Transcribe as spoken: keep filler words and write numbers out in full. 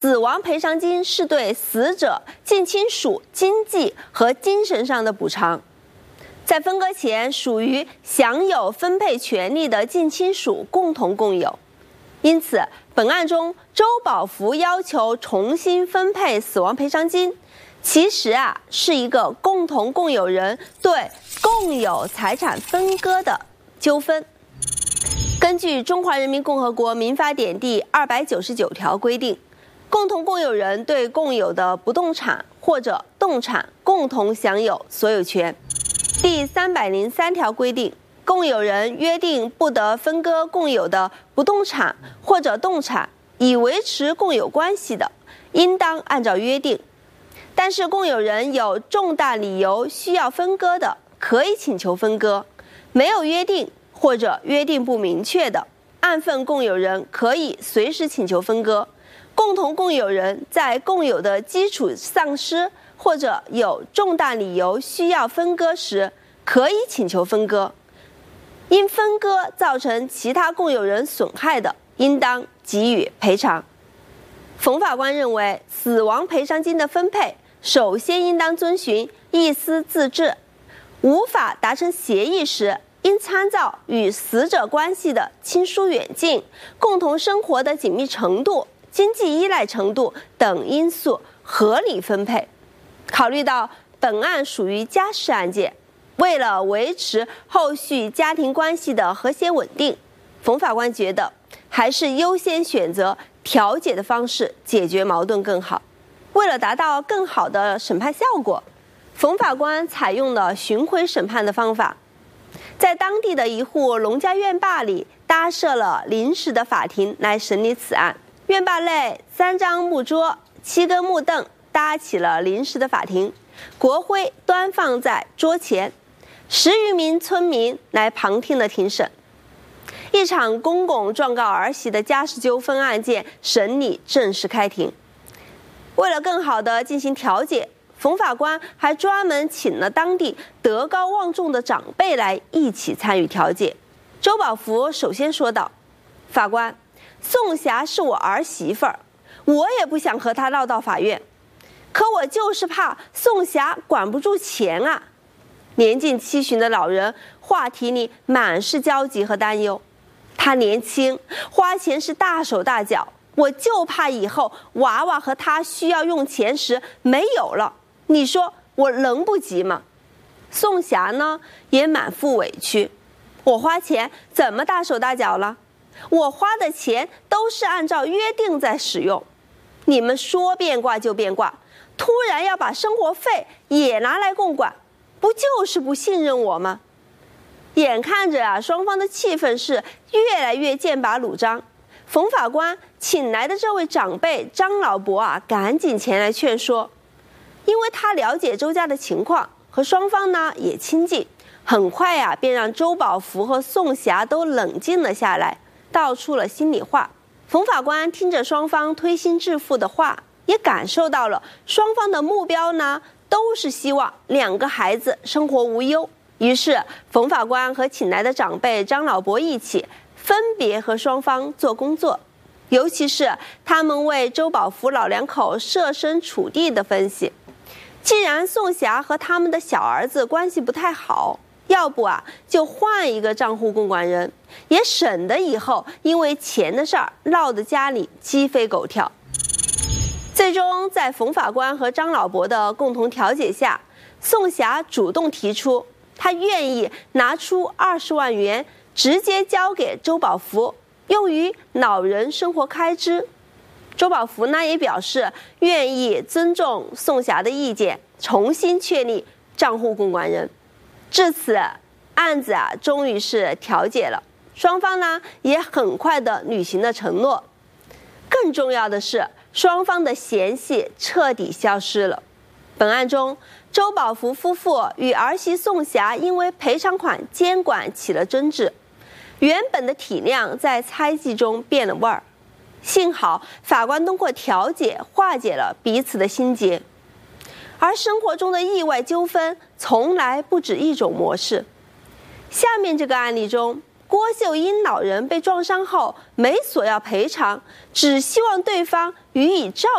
死亡赔偿金是对死者近亲属经济和精神上的补偿，在分割前属于享有分配权利的近亲属共同共有。因此，本案中周宝福要求重新分配死亡赔偿金，其实啊是一个共同共有人对共有财产分割的纠纷。根据《中华人民共和国民法典》第二百九十九条规定，共同共有人对共有的不动产或者动产共同享有所有权。第三百零三条规定，共有人约定不得分割共有的不动产或者动产以维持共有关系的，应当按照约定。但是共有人有重大理由需要分割的，可以请求分割；没有约定或者约定不明确的，按份共有人可以随时请求分割。共同共有人在共有的基础丧失或者有重大理由需要分割时，可以请求分割。因分割造成其他共有人损害的，应当给予赔偿。冯法官认为，死亡赔偿金的分配首先应当遵循意思自治，无法达成协议时，应参照与死者关系的亲疏远近、共同生活的紧密程度、经济依赖程度等因素合理分配。考虑到本案属于家事案件，为了维持后续家庭关系的和谐稳定，冯法官觉得还是优先选择调解的方式解决矛盾更好。为了达到更好的审判效果，冯法官采用了巡回审判的方法，在当地的一户农家院坝里搭设了临时的法庭来审理此案。院坝内三张木桌、七根木凳搭起了临时的法庭，国徽端放在桌前，十余名村民来旁听了庭审。一场公公状告儿媳的家事纠纷案件审理正式开庭。为了更好地进行调解，冯法官还专门请了当地德高望重的长辈来一起参与调解。周宝福首先说道：“法官，宋霞是我儿媳妇儿，我也不想和她闹到法院，可我就是怕宋霞管不住钱啊。”年近七旬的老人话题里满是焦急和担忧。他年轻，花钱是大手大脚，我就怕以后娃娃和他需要用钱时没有了，你说我能不急吗？宋霞呢也满腹委屈，我花钱怎么大手大脚了？我花的钱都是按照约定在使用，你们说变卦就变卦，突然要把生活费也拿来共管，不就是不信任我吗？眼看着啊，双方的气氛是越来越剑拔弩张。冯法官请来的这位长辈张老伯啊，赶紧前来劝说，因为他了解周家的情况，和双方呢也亲近，很快啊便让周宝福和宋霞都冷静了下来，道出了心里话。冯法官听着双方推心置腹的话，也感受到了双方的目标呢都是希望两个孩子生活无忧。于是冯法官和请来的长辈张老伯一起分别和双方做工作，尤其是他们为周宝福老两口设身处地的分析，既然宋霞和他们的小儿子关系不太好，要不啊就换一个账户共管人，也省得以后因为钱的事儿闹得家里鸡飞狗跳。最终在冯法官和张老伯的共同调解下，宋霞主动提出她愿意拿出二十万元直接交给周宝福，用于老人生活开支。周宝福呢也表示愿意尊重宋霞的意见，重新确立账户共管人。至此，案子啊终于是调解了，双方呢也很快的履行了承诺。更重要的是，双方的嫌隙彻底消失了。本案中，周宝福夫妇与儿媳宋霞因为赔偿款监管起了争执，原本的体谅在猜忌中变了味儿。幸好法官通过调解化解了彼此的心结。而生活中的意外纠纷从来不止一种模式。下面这个案例中，郭秀英老人被撞伤后没索要赔偿，只希望对方予以照